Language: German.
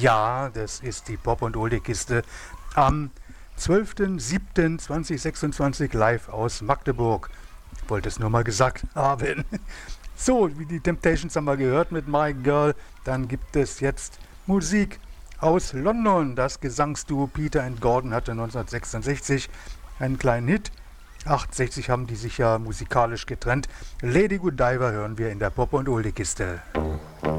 Ja, das ist die Pop- und Oldie-Kiste am 12.07.2026 live aus Magdeburg. Ich wollte es nur mal gesagt haben. So, wie die Temptations haben wir gehört mit My Girl. Dann gibt es jetzt Musik aus London. Das Gesangsduo Peter and Gordon hatte 1966 einen kleinen Hit. 68 haben die sich ja musikalisch getrennt. Lady Godiva hören wir in der Pop- und Oldie-Kiste.